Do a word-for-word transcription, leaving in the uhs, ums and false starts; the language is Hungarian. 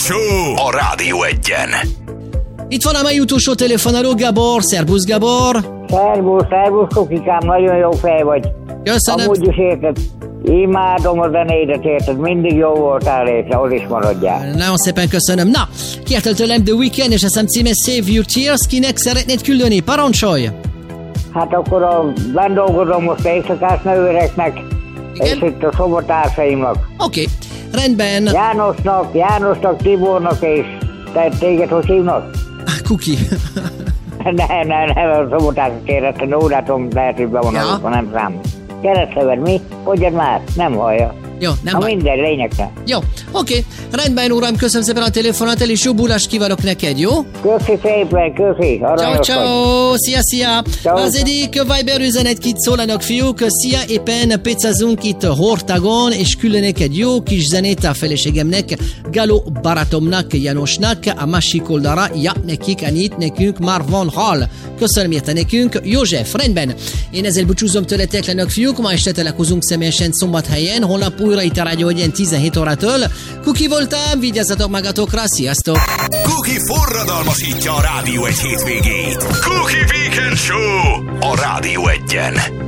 Show a Rádió Egyen. Itt van a mai utolsó telefonáló, Gábor. Szerbusz, Gábor. Szervusz, szervusz, Kukikám, nagyon jó fej vagy. Köszönöm. Amúgy is érted, imádom a zenédet, érted, mindig jó voltál, érted, ahol is maradjál. Nagyon szépen köszönöm. Na, kértél tőlem The Weeknd, és eszem címe Save Your Tears. Kinek szeretnéd küldeni? Parancsolj! Hát akkor a benn dolgozom most éjszakás nővereknek, és itt a szobotársaimnak. Oké, okay. Rendben. Jánosnak, Jánosnak, Tibornak, és te, téged hogy hívnak? Kuki. ne, ne, ne, a szobotársak kérdezte, Nórátom lehet, hogy bevonalak, ja. Nem szám. Keresztszöved, mi? Hogyan már? Nem hallja. Jó, nem Na baj. minden, lényegtelen. Jó, oké. Rendben, uram, köszönöm szépen a telefonát, és jó bulást kívánok neked, jó? Köszi szépen, köszi. Ciao, ciao, szia, szia. Ciao. Az egyik Viber üzenet-kit szólanak, fiúk. Szia, éppen pizzázunk itt Hortagon, és küldenék egy jó kis zenét a feleségemnek, Galo barátomnak, Jánosnak, a másik oldalra, ja, nekik, annyit, nekünk már van hal. Köszönöm érte nekünk, József, rendben. Én ezzel búcsúzom tőletek, lenök fiúk, ma este találkozunk személyesen Szombathelyen, holnap újra itt a Rádió Egyen tizenhét órától. Kuki voltam, vigyázzatok magatokra, sziasztok! Kuki forradalmasítja a Rádió Egy hétvégét. Kuki Weekend Show a Rádió Egyen.